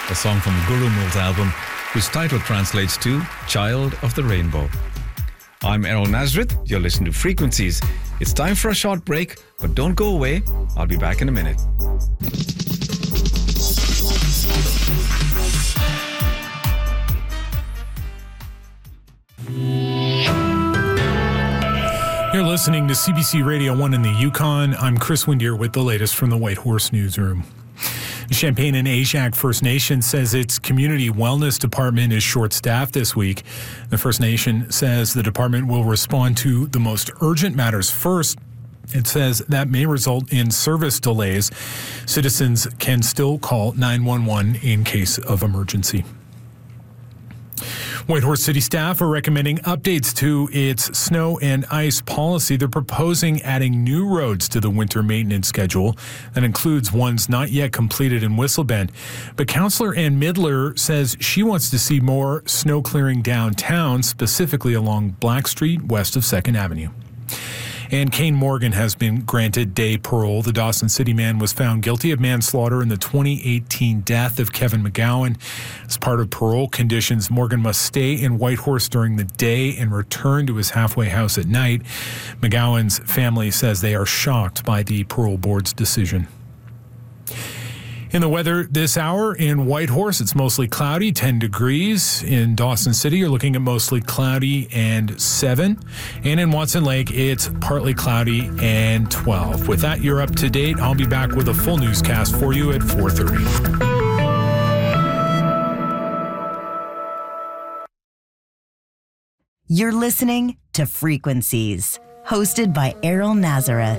a song from Guru Mills' album, whose title translates to Child of the Rainbow. I'm Errol Nazareth. You're listening to Frequencies. It's time for a short break, but don't go away. I'll be back in a minute. You're listening to CBC Radio 1 in the Yukon. I'm Chris Windier with the latest from the White Horse Newsroom. Champaign and Aishak First Nation says its community wellness department is short-staffed this week. The First Nation says the department will respond to the most urgent matters first. It says that may result in service delays. Citizens can still call 911 in case of emergency. Whitehorse City staff are recommending updates to its snow and ice policy. They're proposing adding new roads to the winter maintenance schedule. That includes ones not yet completed in Whistlerbend. But Councillor Ann Midler says she wants to see more snow clearing downtown, specifically along Black Street, west of 2nd Avenue. And Kane Morgan has been granted day parole. The Dawson City man was found guilty of manslaughter in the 2018 death of Kevin McGowan. As part of parole conditions, Morgan must stay in Whitehorse during the day and return to his halfway house at night. McGowan's family says they are shocked by the parole board's decision. In the weather this hour in Whitehorse, it's mostly cloudy, 10 degrees. In Dawson City, you're looking at mostly cloudy and 7. And in Watson Lake, it's partly cloudy and 12. With that, you're up to date. I'll be back with a full newscast for you at 4:30. You're listening to Frequencies, hosted by Errol Nazareth.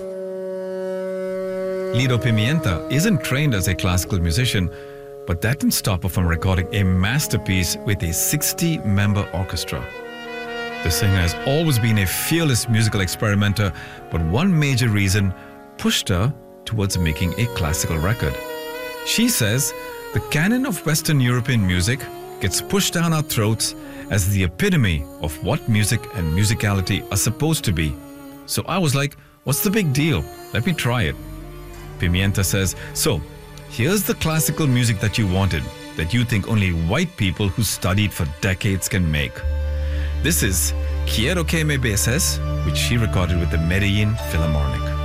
Lido Pimienta isn't trained as a classical musician, but that didn't stop her from recording a masterpiece with a 60-member orchestra. The singer has always been a fearless musical experimenter, but one major reason pushed her towards making a classical record. She says the canon of Western European music gets pushed down our throats as the epitome of what music and musicality are supposed to be. So I was like, what's the big deal? Let me try it. Pimienta says, so here's the classical music that you wanted, that you think only white people who studied for decades can make. This is Quiero que me beses, which she recorded with the Medellin Philharmonic.